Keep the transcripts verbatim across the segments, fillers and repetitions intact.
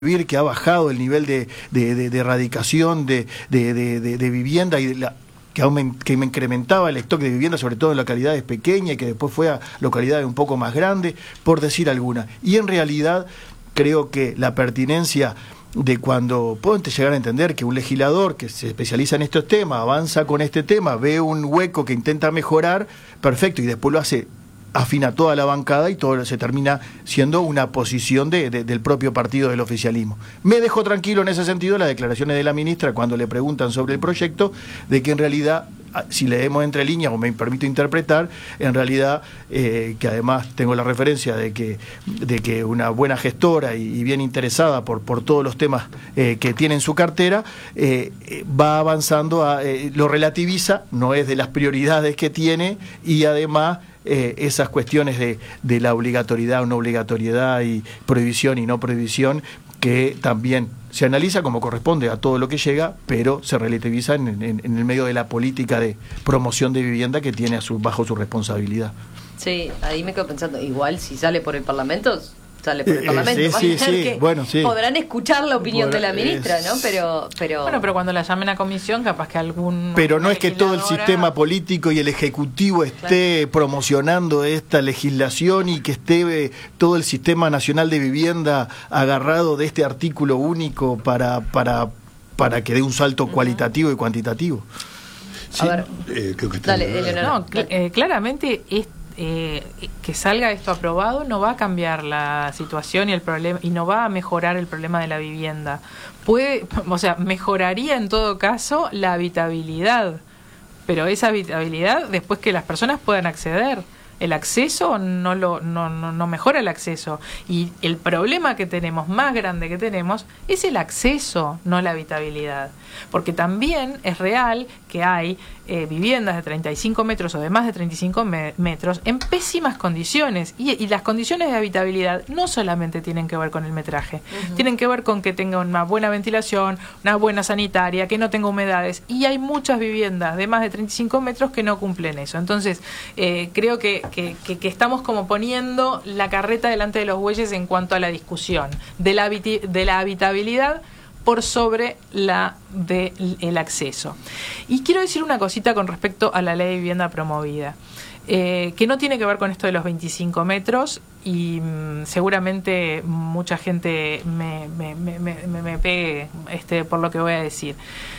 que ha bajado el nivel de, de, de, de erradicación de, de, de, de, de vivienda y de la, que, aument, que incrementaba el stock de vivienda, sobre todo en localidades pequeñas y que después fue a localidades un poco más grandes, por decir alguna. Y en realidad creo que la pertinencia de cuando puedo llegar a entender que un legislador que se especializa en estos temas, avanza con este tema, ve un hueco que intenta mejorar, perfecto, y después lo hace, afina toda la bancada y todo se termina siendo una posición de, de, del propio partido del oficialismo. Me dejó tranquilo en ese sentido las declaraciones de la ministra cuando le preguntan sobre el proyecto, de que en realidad, si leemos entre líneas o me permito interpretar, en realidad, eh, que además tengo la referencia de que, de que una buena gestora y, y bien interesada por, por todos los temas eh, que tiene en su cartera, eh, va avanzando, a, eh, lo relativiza, no es de las prioridades que tiene y además Eh, esas cuestiones de, de la obligatoriedad o no obligatoriedad y prohibición y no prohibición, que también se analiza como corresponde a todo lo que llega, pero se relativiza en, en, en el medio de la política de promoción de vivienda que tiene a su, bajo su responsabilidad. Sí, ahí me quedo pensando, igual si sale por el Parlamento, sale por el eh, Parlamento. Eh, sí, sí, sí. Que bueno, sí. podrán escuchar la opinión bueno, de la ministra, es... ¿no? Pero, pero... Bueno, pero cuando la llamen a comisión, capaz que algún... Pero no es que todo el sistema político y el Ejecutivo esté claro. promocionando esta legislación y que esté eh, todo el Sistema Nacional de Vivienda agarrado de este artículo único para, para, para que dé un salto uh-huh. cualitativo y cuantitativo. Sí. A ver, eh, creo que está dale, Eleonora. No, cl- eh, claramente es Eh, que salga esto aprobado no va a cambiar la situación y el problema y no va a mejorar el problema de la vivienda. Puede, o sea, mejoraría en todo caso la habitabilidad, pero esa habitabilidad después que las personas puedan acceder. El acceso no lo no, no, no mejora el acceso, y el problema que tenemos, más grande que tenemos, es el acceso, no la habitabilidad, porque también es real que hay eh, viviendas de treinta y cinco metros o de más de treinta y cinco me- metros en pésimas condiciones, y, y las condiciones de habitabilidad no solamente tienen que ver con el metraje, uh-huh. tienen que ver con que tenga una buena ventilación, una buena sanitaria, que no tenga humedades, y hay muchas viviendas de más de treinta y cinco metros que no cumplen eso. Entonces eh, creo que Que, que, que estamos como poniendo la carreta delante de los bueyes en cuanto a la discusión de la, habiti- de la habitabilidad por sobre la del acceso. Y quiero decir una cosita con respecto a la ley de vivienda promovida, eh, que no tiene que ver con esto de los veinticinco metros, y mmm, seguramente mucha gente me, me, me, me, me pegue este, por lo que voy a decir.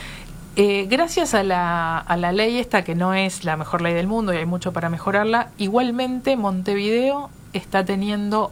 Eh, gracias a la, a la ley esta, que no es la mejor ley del mundo y hay mucho para mejorarla, igualmente Montevideo está teniendo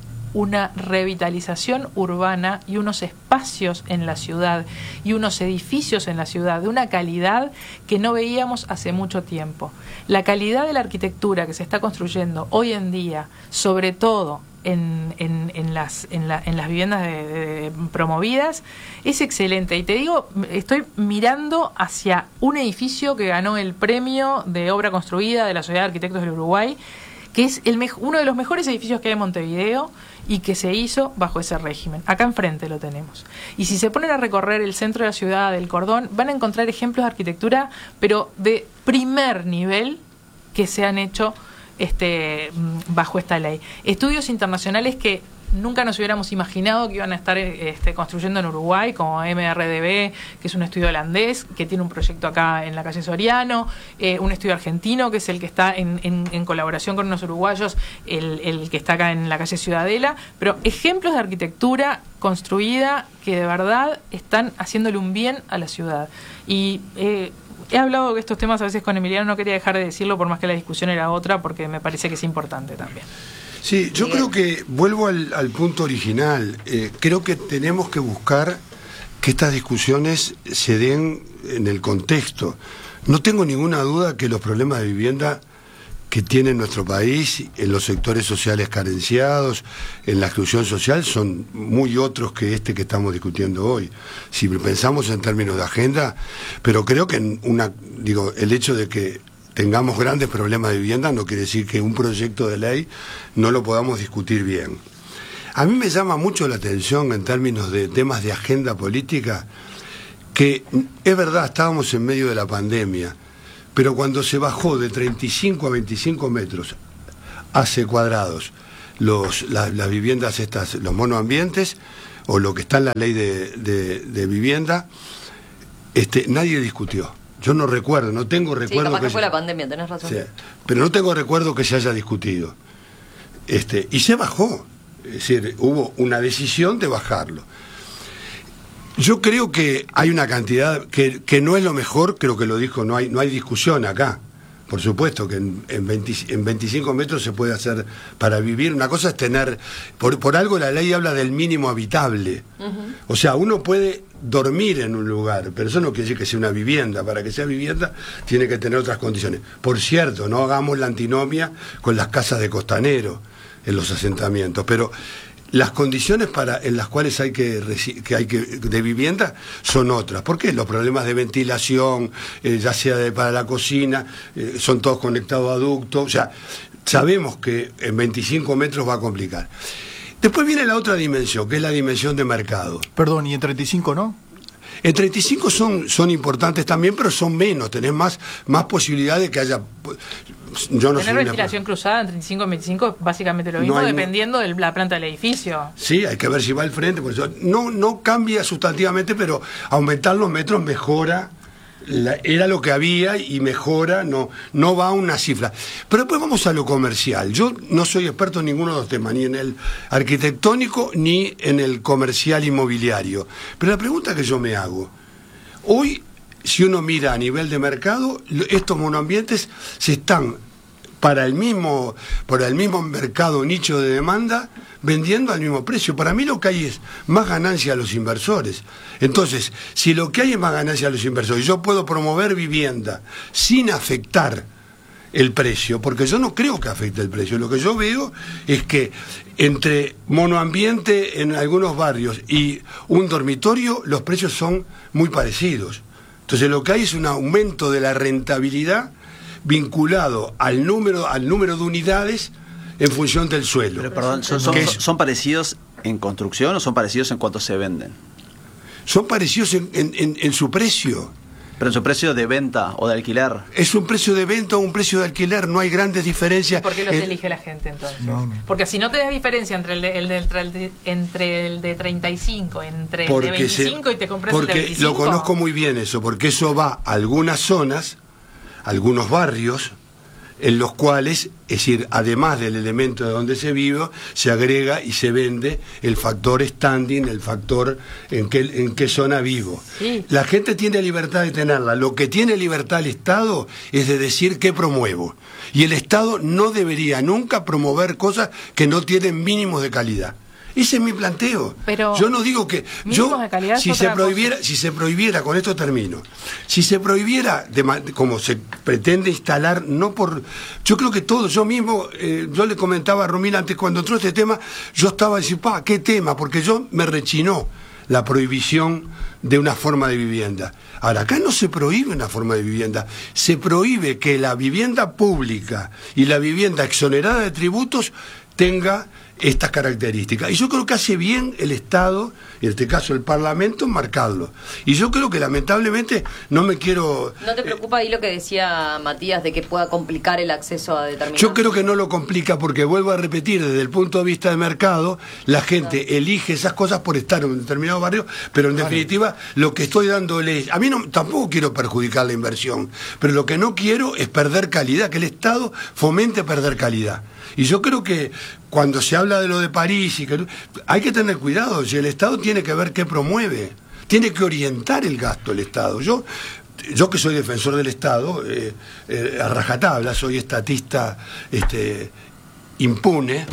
una revitalización urbana y unos espacios en la ciudad y unos edificios en la ciudad de una calidad que no veíamos hace mucho tiempo. La calidad de la arquitectura que se está construyendo hoy en día, sobre todo En, en, en, las, en, la, en las viviendas de, de, promovidas, es excelente. Y te digo, estoy mirando hacia un edificio que ganó el premio de obra construida de la Sociedad de Arquitectos del Uruguay, que es el me- uno de los mejores edificios que hay en Montevideo y que se hizo bajo ese régimen. Acá enfrente lo tenemos. Y si se ponen a recorrer el centro de la ciudad, del Cordón, van a encontrar ejemplos de arquitectura, pero de primer nivel, que se han hecho Este, bajo esta ley. Estudios internacionales que nunca nos hubiéramos imaginado que iban a estar este, construyendo en Uruguay, como M R D B, que es un estudio holandés, que tiene un proyecto acá en la calle Soriano, eh, un estudio argentino, que es el que está en, en, en colaboración con unos uruguayos, el, el que está acá en la calle Ciudadela, pero ejemplos de arquitectura construida que de verdad están haciéndole un bien a la ciudad. Y eh, he hablado de estos temas a veces con Emiliano, no quería dejar de decirlo por más que la discusión era otra, porque me parece que es importante también. Sí, yo creo que, vuelvo al, al punto original, eh, creo que tenemos que buscar que estas discusiones se den en el contexto. No tengo ninguna duda que los problemas de vivienda que tiene nuestro país, en los sectores sociales carenciados, en la exclusión social, son muy otros que este que estamos discutiendo hoy. Si pensamos en términos de agenda, pero creo que una, digo, el hecho de que tengamos grandes problemas de vivienda no quiere decir que un proyecto de ley no lo podamos discutir bien. A mí me llama mucho la atención en términos de temas de agenda política, que es verdad, estábamos en medio de la pandemia, pero cuando se bajó de treinta y cinco a veinticinco metros hace cuadrados los, la, las viviendas estas, los monoambientes, o lo que está en la ley de, de, de vivienda, este, nadie discutió. Yo no recuerdo, no tengo recuerdo. Sí, capaz que que fue se, la pandemia, tenés razón. Sí, pero no tengo recuerdo que se haya discutido. Este, y se bajó. Es decir, hubo una decisión de bajarlo. Yo creo que hay una cantidad que, que no es lo mejor, creo que lo dijo, no hay, no hay discusión acá. Por supuesto que en, en, veinte, en veinticinco metros se puede hacer para vivir. Una cosa es tener, por, por algo la ley habla del mínimo habitable. Uh-huh. O sea, uno puede dormir en un lugar, pero eso no quiere decir que sea una vivienda. Para que sea vivienda tiene que tener otras condiciones. Por cierto, no hagamos la antinomia con las casas de costanero en los asentamientos, pero las condiciones para en las cuales hay que, que hay que de vivienda son otras. ¿Por qué? Los problemas de ventilación, eh, ya sea de, para la cocina, eh, son todos conectados a ductos. O sea, sabemos que en veinticinco metros va a complicar. Después viene la otra dimensión, que es la dimensión de mercado. Perdón, ¿y en treinta y cinco no? En treinta y cinco son, son importantes también, pero son menos, tenés más, más posibilidad de que haya... Yo no Tener soy ventilación una... cruzada en treinta y cinco en veinticinco es básicamente lo mismo, no dependiendo de la planta del edificio. Sí, hay que ver si va al frente. Por eso no, no cambia sustantivamente, pero aumentar los metros mejora. La, era lo que había y mejora, no, no va a una cifra. Pero después vamos a lo comercial. Yo no soy experto en ninguno de los temas, ni en el arquitectónico ni en el comercial inmobiliario. Pero la pregunta que yo me hago, hoy, si uno mira a nivel de mercado, estos monoambientes se están, para el mismo, para el mismo mercado nicho de demanda, vendiendo al mismo precio. Para mí lo que hay es más ganancia a los inversores. Entonces, si lo que hay es más ganancia a los inversores, yo puedo promover vivienda sin afectar el precio, porque yo no creo que afecte el precio. Lo que yo veo es que entre monoambiente en algunos barrios y un dormitorio, los precios son muy parecidos. Entonces, lo que hay es un aumento de la rentabilidad vinculado al número, al número de unidades en función del suelo. Pero perdón, ¿son, son, son, ¿son parecidos en construcción o son parecidos en cuanto se venden? Son parecidos en, en, en, en su precio. Pero en su precio de venta o de alquiler. Es un precio de venta o un precio de alquiler, no hay grandes diferencias. ¿Por qué los eh, elige la gente entonces? No, no. Porque si no te das diferencia entre el de, el de, entre, el de, entre el de treinta y cinco, entre el de veinticinco se, y te compras el de porque veinticinco. Lo conozco muy bien eso, porque eso va a algunas zonas, algunos barrios, en los cuales, es decir, además del elemento de donde se vive, se agrega y se vende el factor standing, el factor en qué, en qué zona vivo. Sí. La gente tiene libertad de tenerla. Lo que tiene libertad el Estado es de decir qué promuevo. Y el Estado no debería nunca promover cosas que no tienen mínimos de calidad. Ese es mi planteo. Pero yo no digo que yo de calidad si se prohibiera, cosa. si se prohibiera, con esto termino. Si se prohibiera, de, como se pretende instalar, no por, yo creo que todo, yo mismo, eh, yo le comentaba a Romina antes cuando entró este tema, yo estaba diciendo, pa, qué tema, porque yo me rechinó la prohibición de una forma de vivienda. Ahora, acá no se prohíbe una forma de vivienda, se prohíbe que la vivienda pública y la vivienda exonerada de tributos tenga estas características. Y yo creo que hace bien el Estado, en este caso el Parlamento, marcarlo. Y yo creo que lamentablemente no me quiero... ¿No te preocupa ahí lo que decía Matías de que pueda complicar el acceso a determinados? Yo creo que no lo complica porque, vuelvo a repetir, desde el punto de vista de mercado, la gente no. elige esas cosas por estar en un determinado barrio, pero en definitiva lo que estoy dándole... A mí no, tampoco quiero perjudicar la inversión, pero lo que no quiero es perder calidad, que el Estado fomente perder calidad. Y yo creo que cuando se habla de lo de París, y que hay que tener cuidado, si el Estado tiene que ver qué promueve, tiene que orientar el gasto del Estado. Yo, yo que soy defensor del Estado, eh, eh, a rajatabla, soy estatista este, impune,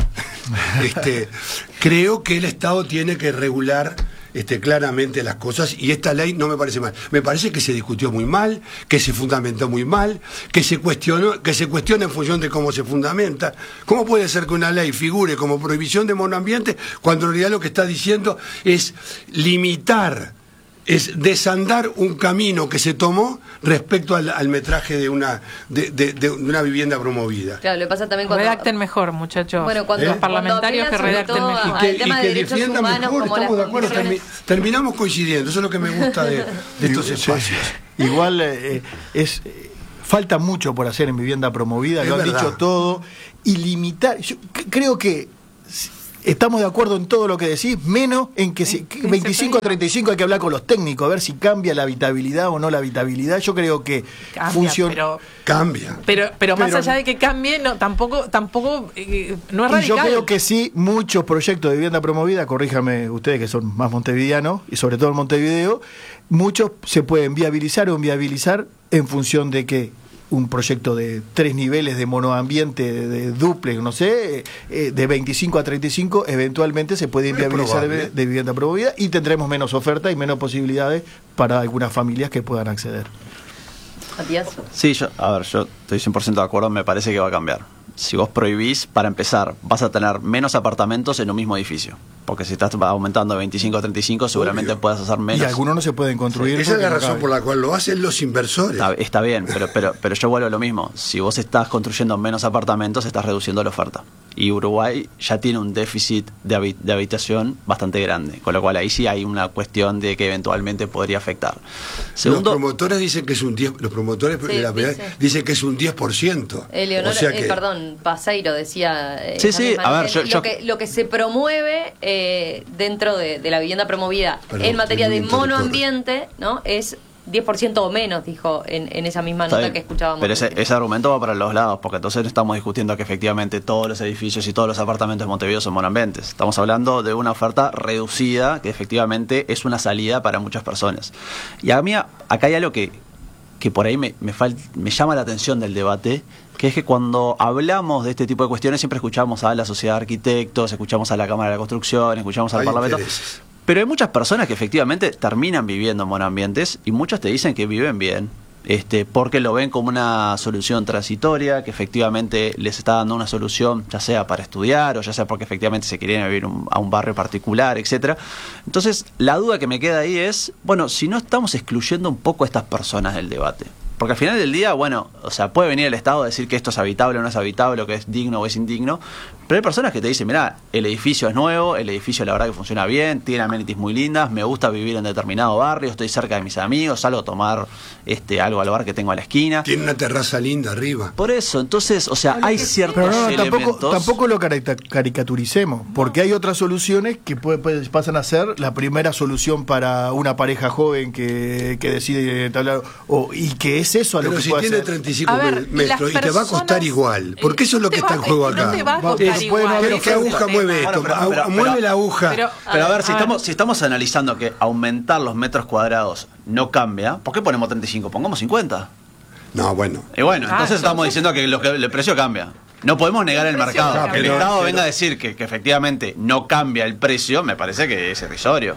este, creo que el Estado tiene que regular Este, claramente las cosas, y esta ley no me parece mal. Me parece que se discutió muy mal, que se fundamentó muy mal, que se cuestionó, que se cuestiona en función de cómo se fundamenta. ¿Cómo puede ser que una ley figure como prohibición de monoambiente cuando en realidad lo que está diciendo es limitar, es desandar un camino que se tomó respecto al, al metraje de una de, de, de una vivienda promovida? Claro, le pasa también cuando... Redacten mejor, muchachos. Bueno, cuando, ¿Eh? Los parlamentarios que redacten mejor. Y que, y que defiendan mejor, estamos de acuerdo. Termi, terminamos coincidiendo, eso es lo que me gusta de, de estos espacios. Igual eh, es... Eh, falta mucho por hacer en vivienda promovida, es lo han verdad. dicho todo, y limitar... Yo creo que... estamos de acuerdo en todo lo que decís, menos en que, si, que veinticinco a treinta y cinco hay que hablar con los técnicos, a ver si cambia la habitabilidad o no la habitabilidad. Yo creo que funciona. Pero, cambia. Pero, pero más Pero- allá de que cambie, no, tampoco, tampoco eh, no es Y radical. yo creo que sí, muchos proyectos de vivienda promovida, corríjame ustedes que son más montevideanos, y sobre todo en Montevideo, muchos se pueden viabilizar o inviabilizar en función de que un proyecto de tres niveles de monoambiente, de, de duplex, no sé, eh, de veinticinco a treinta y cinco, eventualmente se puede Es inviabilizar de, probable. de vivienda promovida y tendremos menos oferta y menos posibilidades para algunas familias que puedan acceder. Matías. Sí, yo, a ver, yo estoy cien por ciento de acuerdo, me parece que va a cambiar. Si vos prohibís, para empezar, vas a tener menos apartamentos en un mismo edificio. Porque si estás aumentando de veinticinco a treinta y cinco, seguramente Obvio. puedas hacer menos. Y algunos no se pueden construir. Esa es porque la no razón caben. por la cual lo hacen los inversores. Está, está bien, pero, pero, pero yo vuelvo a lo mismo. Si vos estás construyendo menos apartamentos, estás reduciendo la oferta. Y Uruguay ya tiene un déficit de, habi- de habitación bastante grande. Con lo cual ahí sí hay una cuestión de que eventualmente podría afectar. Segundo, Los promotores dicen que es un diez, los promotores Sí, de la dice. propiedad dicen que es un diez por ciento. Eleonora, O sea eh, que perdón, Paseiro decía. eh, Sí, esa sí, misma a ver, gente, yo- lo, yo- Que, lo que se promueve eh, dentro de, de la vivienda promovida Perdón, en materia estoy de muy interruptor. monoambiente, ¿no? Es diez por ciento o menos, dijo en, en esa misma está nota bien, que escuchábamos. pero ese, recién. ese argumento va para los lados, porque entonces no estamos discutiendo que efectivamente todos los edificios y todos los apartamentos de Montevideo son monoambientes. Estamos hablando de una oferta reducida que efectivamente es una salida para muchas personas. Y a mí acá hay algo que, que por ahí me, me, fal- me llama la atención del debate, que es que cuando hablamos de este tipo de cuestiones siempre escuchamos a la sociedad de arquitectos, escuchamos a la Cámara de la Construcción, escuchamos al Hay Parlamento. intereses. Pero hay muchas personas que efectivamente terminan viviendo en monoambientes y muchos te dicen que viven bien, este, porque lo ven como una solución transitoria, que efectivamente les está dando una solución, ya sea para estudiar o ya sea porque efectivamente se quieren vivir un- a un barrio particular, etcétera. Entonces, la duda que me queda ahí es, bueno, si no estamos excluyendo un poco a estas personas del debate. Porque al final del día, bueno, o sea, puede venir el Estado a decir que esto es habitable o no es habitable, o que es digno o es indigno, pero hay personas que te dicen, mirá, el edificio es nuevo, el edificio la verdad que funciona bien, tiene amenities muy lindas, me gusta vivir en determinado barrio, estoy cerca de mis amigos, salgo a tomar este algo al bar que tengo a la esquina. tiene una terraza linda arriba. Por eso, entonces, o sea, hay ciertos Pero no, no, tampoco, elementos... tampoco lo carica- caricaturicemos, porque hay otras soluciones que puede- puede- pasan a ser la primera solución para una pareja joven que, que decide entablar, o, y que es eso a lo Pero que si puede tiene hacer. treinta y cinco A ver, metros y las te va a costar personas- igual. Porque eso es lo que te está va- en juego no acá. te va a Va- costar pero puede no igual, haber Pero ese ¿qué es el aguja tema. mueve esto? Bueno, pero- Au- pero- mueve pero- la aguja. Pero- Pero a ver, si A ver. estamos, si estamos analizando que aumentar los metros cuadrados no cambia, ¿por qué ponemos treinta y cinco? Pongamos cincuenta. No, bueno. Y bueno, Ah, entonces entonces- estamos diciendo que, lo que el precio cambia. No podemos negar el, El precio mercado. cambia. Que el Pero- Estado pero- venga a decir que, que efectivamente no cambia el precio, me parece que es irrisorio.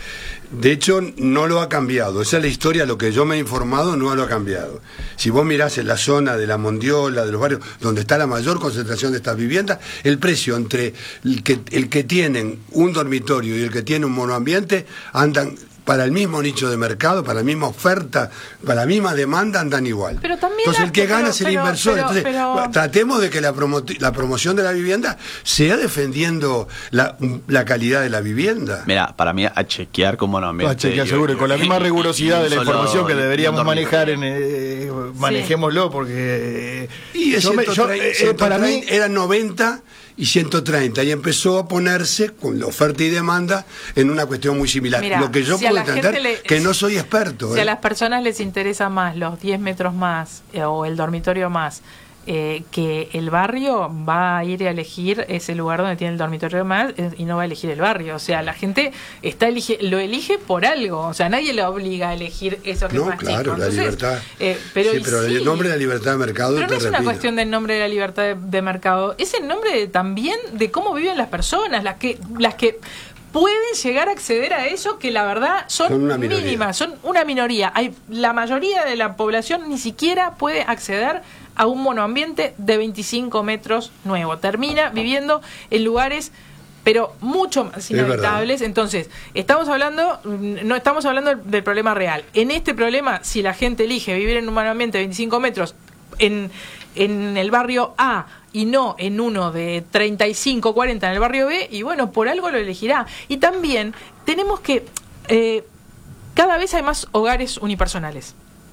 De hecho, no lo ha cambiado. Esa es la historia, lo que yo me he informado no lo ha cambiado. Si vos mirás en la zona de la Mondiola, de los barrios donde está la mayor concentración de estas viviendas, el precio entre el que, el que tienen un dormitorio y el que tiene un monoambiente andan para el mismo nicho de mercado, para la misma oferta, para la misma demanda, andan igual. Pero también Entonces la- el que pero- gana es el pero- inversor. pero- Entonces, pero- bueno, tratemos de que la, promo- la promoción de la vivienda sea defendiendo la, la calidad de la vivienda. Mira, para mí a chequear como no Va a chequear seguro, y con la misma rigurosidad de la información que deberíamos manejar, en, eh, manejémoslo, porque Y es yo me- yo, ciento treinta, eh, para mí era noventa y ciento treinta y empezó a ponerse con la oferta y demanda en una cuestión muy similar. Mira, Lo que yo si a puedo la gente entender le- que no soy experto. Si ¿eh? a las personas les interesa más los diez metros más eh, o el dormitorio más eh, que el barrio, va a ir a elegir ese lugar donde tiene el dormitorio más eh, y no va a elegir el barrio. O sea, la gente está elige, lo elige por algo. O sea, nadie le obliga a elegir eso que No, es más claro, chico. la Entonces, libertad. eh, pero sí, y pero sí. el nombre de la libertad de mercado, Pero te no es una repito. cuestión del nombre de la libertad de, de mercado, es el nombre de- también de cómo viven las personas, las que las que pueden llegar a acceder a eso, que la verdad son, Son una minoría. mínimas, son una minoría. Hay, la mayoría de la población ni siquiera puede acceder a un monoambiente de veinticinco metros nuevo. Termina viviendo en lugares pero mucho más Es inhabitables. Entonces, estamos hablando, no estamos hablando del, del problema real. En este problema, si la gente elige vivir en un monoambiente de veinticinco metros en, en el barrio A y no en uno de treinta y cinco, cuarenta en el barrio B, y bueno, por algo lo elegirá. Y también tenemos que, eh, cada vez hay más hogares unipersonales.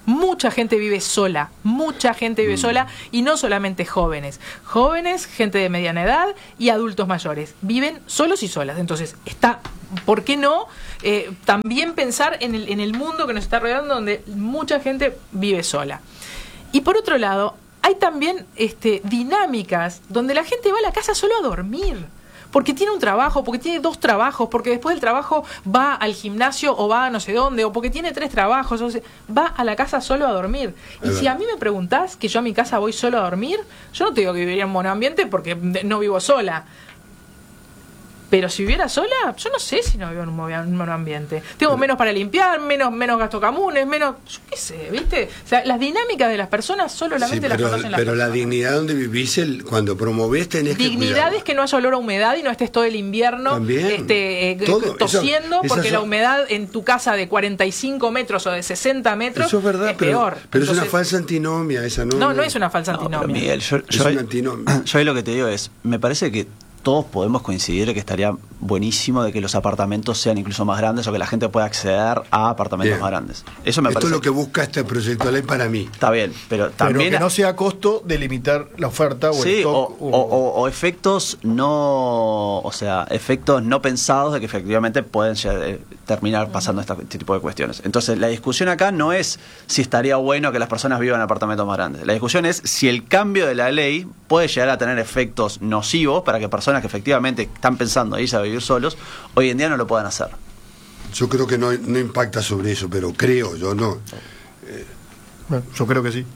Mucha gente vive sola, mucha gente vive sola, y no solamente jóvenes. Jóvenes, gente de mediana edad y adultos mayores. Viven solos y solas. Entonces, está, ¿por qué no? Eh, también pensar en el, en el mundo que nos está rodeando, donde mucha gente vive sola. Y por otro lado, hay también este, dinámicas donde la gente va a la casa solo a dormir. Porque tiene un trabajo, porque tiene dos trabajos, porque después del trabajo va al gimnasio o va a no sé dónde, o porque tiene tres trabajos, o sea, va a la casa solo a dormir. Y si a mí me preguntás que yo a mi casa voy solo a dormir, yo no te digo que viviría en monoambiente porque no vivo sola. Pero si viviera sola, yo no sé si no vivo en un monoambiente. Tengo pero, menos para limpiar, menos menos gastos comunes, menos... Yo qué sé, ¿viste? O sea, las dinámicas de las personas solo la mente sí, pero, las conocen las pero personas. la dignidad donde vivís, el, cuando promovés tenés Dignidad que cuidar. es que no haya olor a humedad y no estés todo el invierno También, este, eh, todo, tosiendo, esa, porque esa, la humedad en tu casa de cuarenta y cinco metros o de sesenta metros eso es, verdad, es pero, peor. Pero Entonces, es una falsa antinomia esa, ¿no? No, no es una falsa no, antinomia. Pero Miguel, yo, es yo, una antinomia. yo ahí lo que te digo es, me parece que todos podemos coincidir que estaría buenísimo de que los apartamentos sean incluso más grandes o que la gente pueda acceder a apartamentos bien. más grandes. Eso me Esto parece es lo que busca este proyecto de ley para mí. Está bien, pero también... Pero que no sea a costo de limitar la oferta o sí, el stock. O, o, o, o efectos no... O sea, efectos no pensados de que efectivamente pueden eh, terminar pasando esta, este tipo de cuestiones. Entonces, la discusión acá no es si estaría bueno que las personas vivan en apartamentos más grandes. La discusión es si el cambio de la ley puede llegar a tener efectos nocivos para que personas que efectivamente están pensando irse a vivir solos, hoy en día no lo puedan hacer. Yo creo que no, no impacta sobre eso, pero creo, yo no. Eh. Bueno, yo creo que sí.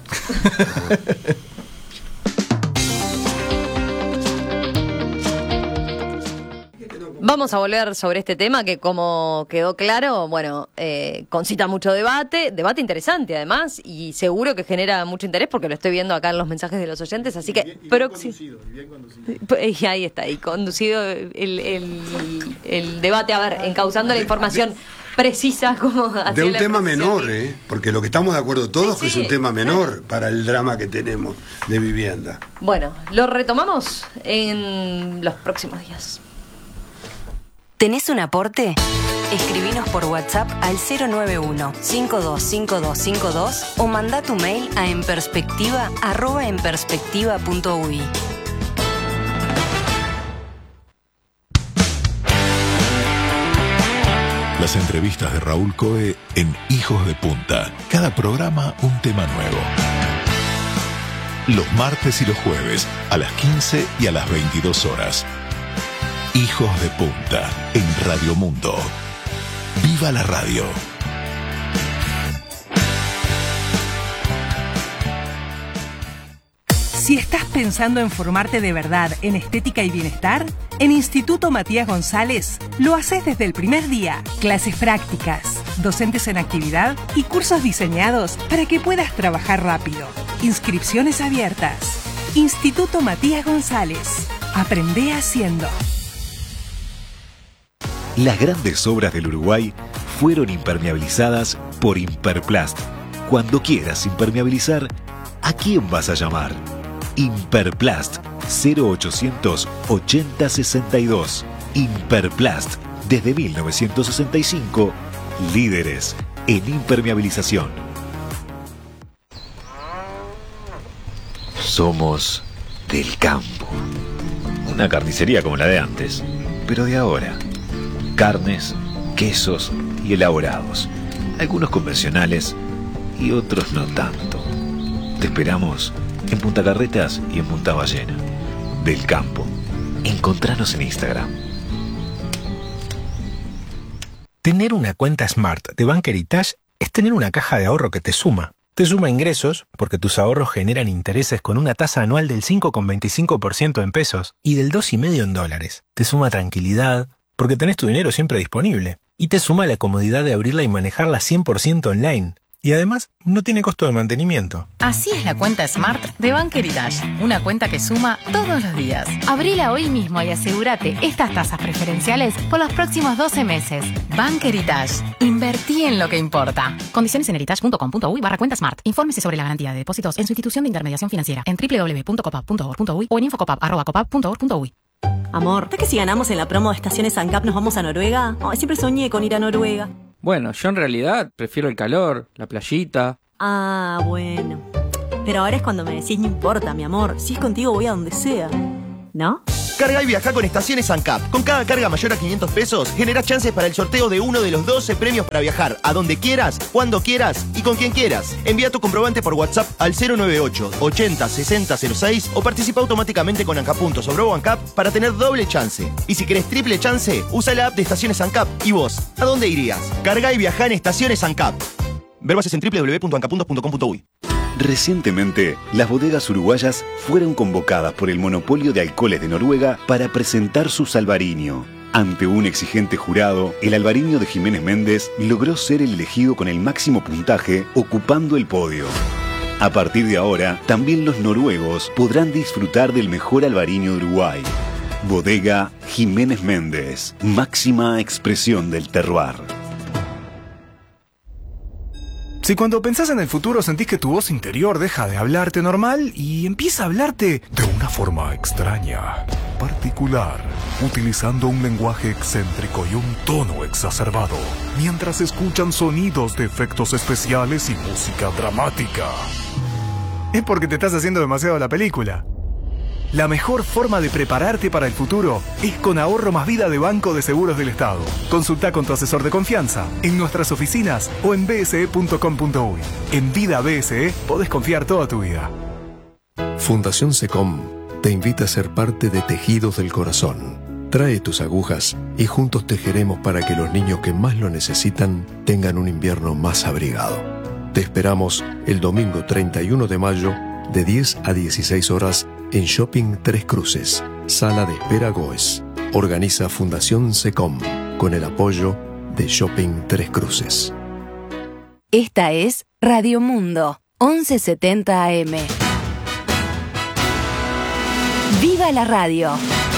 Vamos a volver sobre este tema que, como quedó claro, bueno, eh, concita mucho debate, debate interesante además, y seguro que genera mucho interés porque lo estoy viendo acá en los mensajes de los oyentes, así que... Y bien, y bien proxi- conducido, y bien conducido. Y ahí está, y conducido el, el, el debate, a ver, encauzando la información precisa como hacía de un la tema precisión. menor, ¿eh? Porque lo que estamos de acuerdo todos Sí, que es sí, un tema menor claro. para el drama que tenemos de vivienda. Bueno, lo retomamos en los próximos días. ¿Tenés un aporte? Escribinos por WhatsApp al cero nueve uno, cinco dos cinco dos cinco dos o mandá tu mail a enperspectiva arroba enperspectiva punto uy. Las entrevistas de Raúl Coe en Hijos de Punta. Cada programa un tema nuevo. Los martes y los jueves a las quince y a las veintidós horas. Hijos de Punta en Radio Mundo. ¡Viva la radio! Si estás pensando en formarte de verdad en estética y bienestar, en Instituto Matías González lo haces desde el primer día. Clases prácticas, docentes en actividad y cursos diseñados para que puedas trabajar rápido. Inscripciones abiertas. Instituto Matías González. Aprende haciendo. Las grandes obras del Uruguay fueron impermeabilizadas por Imperplast. Cuando quieras impermeabilizar, ¿a quién vas a llamar? Imperplast cero ochocientos ochenta sesenta y dos. Imperplast, desde mil novecientos sesenta y cinco, líderes en impermeabilización. Somos del campo. Una carnicería como la de antes, pero de ahora. Carnes, quesos y elaborados. Algunos convencionales y otros no tanto. Te esperamos en Punta Carretas y en Punta Ballena. Del campo. Encontranos en Instagram. Tener una cuenta Smart de Bank Heritage es tener una caja de ahorro que te suma. Te suma ingresos porque tus ahorros generan intereses con una tasa anual del cinco coma veinticinco por ciento en pesos y del dos coma cinco por ciento en dólares. Te suma tranquilidad porque tenés tu dinero siempre disponible. Y te suma la comodidad de abrirla y manejarla cien por ciento online. Y además, no tiene costo de mantenimiento. Así es la cuenta Smart de Bank Heritage. Una cuenta que suma todos los días. Abrila hoy mismo y asegúrate estas tasas preferenciales por los próximos doce meses. Bank Heritage. Invertí en lo que importa. Condiciones en heritage.com.uy barra cuenta Smart. Infórmese sobre la garantía de depósitos en su institución de intermediación financiera en doble u doble u doble u punto copap punto org punto uy o en infocopap arroba copap punto org punto uy. Amor, ¿sabes que si ganamos en la promo de Estaciones ANCAP nos vamos a Noruega? Ay, siempre soñé con ir a Noruega. Bueno, yo en realidad prefiero el calor, la playita, Ah, bueno. Pero ahora es cuando me decís no importa, mi amor. Si es contigo voy a donde sea. ¿No? Carga y viaja con Estaciones ANCAP. Con cada carga mayor a quinientos pesos, generás chances para el sorteo de uno de los doce premios para viajar a donde quieras, cuando quieras y con quien quieras. Envía tu comprobante por WhatsApp al cero noventa y ocho, ochenta, sesenta cero seis o participa automáticamente con ANCAP Puntos o Brobo ANCAP para tener doble chance. Y si querés triple chance, usa la app de Estaciones ANCAP. ¿Y vos? ¿A dónde irías? Carga y viaja en Estaciones ANCAP. Ver bases en doble u doble u doble u punto ancapuntos punto com punto uy. Recientemente, las bodegas uruguayas fueron convocadas por el monopolio de alcoholes de Noruega para presentar su Albariño. Ante un exigente jurado, el Albariño de Jiménez Méndez logró ser el elegido con el máximo puntaje, ocupando el podio. A partir de ahora, también los noruegos podrán disfrutar del mejor Albariño de Uruguay. Bodega Jiménez Méndez, máxima expresión del terroir. Si cuando pensás en el futuro sentís que tu voz interior deja de hablarte normal y empieza a hablarte de una forma extraña, particular, utilizando un lenguaje excéntrico y un tono exacerbado, mientras escuchan sonidos de efectos especiales y música dramática, es porque te estás haciendo demasiado la película. La mejor forma de prepararte para el futuro es con Ahorro Más Vida de Banco de Seguros del Estado. Consulta con tu asesor de confianza en nuestras oficinas o en b s e punto com punto uy. En Vida B S E podés confiar toda tu vida. Fundación SECOM te invita a ser parte de Tejidos del Corazón. Trae tus agujas y juntos tejeremos para que los niños que más lo necesitan tengan un invierno más abrigado. Te esperamos el domingo treinta y uno de mayo de diez a dieciséis horas en Shopping Tres Cruces, Sala de Espera Goes. Organiza Fundación SECOM con el apoyo de Shopping Tres Cruces. Esta es Radio Mundo, once setenta A M. ¡Viva la radio!